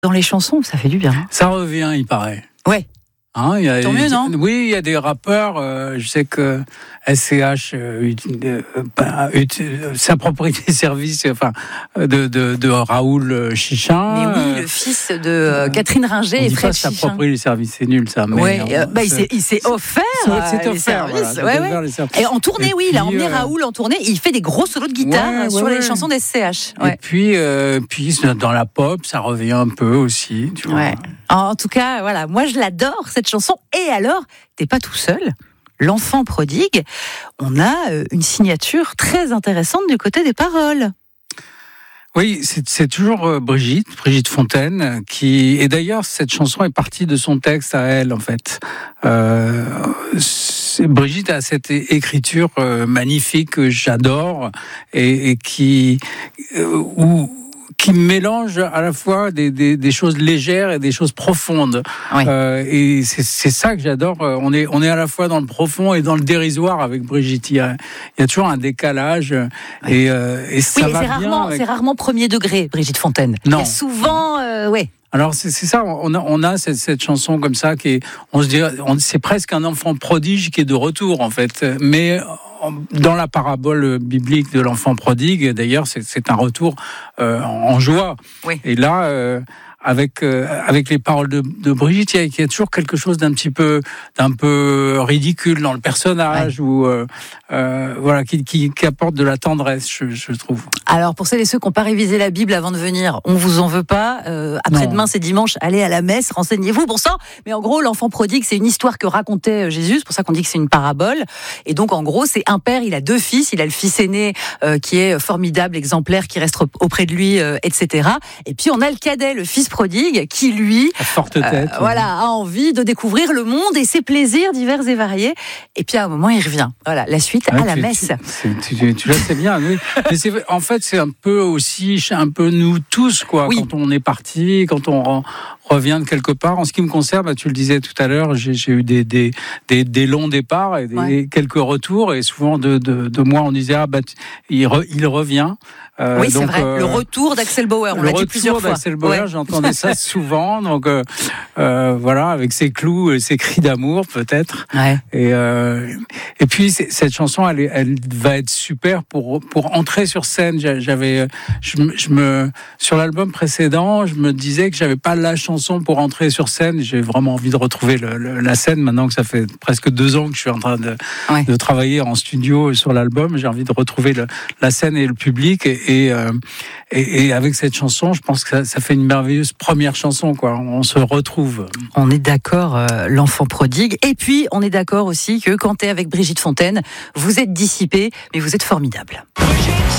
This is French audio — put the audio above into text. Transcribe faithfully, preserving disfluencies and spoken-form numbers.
Dans les chansons, ça fait du bien. Ça revient, il paraît. Ouais. Hein, il y a, Tant mieux, non ? Oui, il y a des rappeurs. Euh, je sais que S C H euh, euh, euh, s'approprie des services, enfin, de, de, de Raoul Chichin. Mais oui, le fils de euh, Catherine Ringer et Fred Chichin. S'approprie les services, c'est nul ça. Mais, ouais, euh, bah, c'est, il, s'est, il s'est offert. C'est euh, les services. Voilà, ouais, ouais. les services. Et en tournée, et oui, puis, il a emmené euh... Raoul en tournée. Il fait des gros solos de guitare ouais, ouais, sur ouais. les chansons d'S C H. Ouais. Et puis, euh, puis dans la pop, ça revient un peu aussi. Tu vois. Ouais. En tout cas, voilà, moi je l'adore cette chanson. Et alors, t'es pas tout seul. L'enfant prodigue, on a une signature très intéressante du côté des paroles. Oui, c'est, c'est toujours Brigitte, Brigitte Fontaine, qui et d'ailleurs cette chanson est partie de son texte à elle en fait. Euh, Brigitte a cette écriture magnifique que j'adore et, et qui euh, où qui mélange à la fois des, des, des choses légères et des choses profondes. Oui. Euh, et c'est, c'est ça que j'adore. On est, on est à la fois dans le profond et dans le dérisoire avec Brigitte. Il y a, il y a toujours un décalage. Oui. Et, euh, et ça oui, va c'est bien rarement, avec... c'est rarement premier degré, Brigitte Fontaine. Non. Il y a souvent, euh, ouais. Alors c'est, c'est ça, on a, on a cette, cette chanson comme ça qui est, on se dit, on, c'est presque un enfant prodige qui est de retour en fait, mais dans la parabole biblique de l'enfant prodigue, d'ailleurs, c'est, c'est un retour euh, en joie. Oui. Et là, euh, avec euh, avec les paroles de, de Brigitte, il y, a, il y a toujours quelque chose d'un petit peu d'un peu ridicule dans le personnage, ouais. ou euh, euh, voilà, qui, qui qui apporte de la tendresse, je, je trouve. Alors pour celles et ceux qui n'ont pas révisé la Bible avant de venir, on vous en veut pas. Euh, après-demain, c'est dimanche, allez à la messe, renseignez-vous pour ça. Mais en gros, l'enfant prodigue, c'est une histoire que racontait Jésus. C'est pour ça qu'on dit que c'est une parabole. Et donc en gros, c'est un père, il a deux fils. Il a le fils aîné euh, qui est formidable, exemplaire, qui reste auprès de lui, euh, et cetera. Et puis on a le cadet, le fils prodigue, qui lui, à forte tête, euh, voilà, a envie de découvrir le monde et ses plaisirs divers et variés. Et puis à un moment, il revient. Voilà, la suite ah, à la tu, messe. Tu, tu, tu, tu la sais bien. Oui. Mais c'est, en fait, c'est un peu aussi, un peu nous tous, quoi. Oui. Quand on est parti, quand on revient de quelque part. En ce qui me concerne, bah, tu le disais tout à l'heure, j'ai, j'ai eu des, des, des, des longs départs et des, ouais. quelques retours. Et souvent, de, de, de moi, on disait, ah, bah, il, re, il revient. Euh, oui, donc, c'est vrai. Euh, le retour d'Axel Bauer, on l'a dit plusieurs fois. Le retour d'Axel Bauer, ouais. J'entendais ça souvent. Donc, euh, euh, voilà, avec ses clous et ses cris d'amour, peut-être. Ouais. Et, euh, et puis, cette chanson, elle, elle va être super pour, pour entrer sur scène. J'avais, je, je me, sur l'album précédent, je me disais que j'avais pas la chanson pour entrer sur scène. J'ai vraiment envie de retrouver le, le, la scène. Maintenant que ça fait presque deux ans que je suis en train de, ouais. de travailler en studio sur l'album, j'ai envie de retrouver le, la scène et le public. Et, Et, euh, et, et avec cette chanson, je pense que ça, ça fait une merveilleuse première chanson, quoi. On se retrouve. On est d'accord, euh, l'enfant prodigue. Et puis, on est d'accord aussi que quand t'es avec Brigitte Fontaine, vous êtes dissipé, mais vous êtes formidable. Brigitte.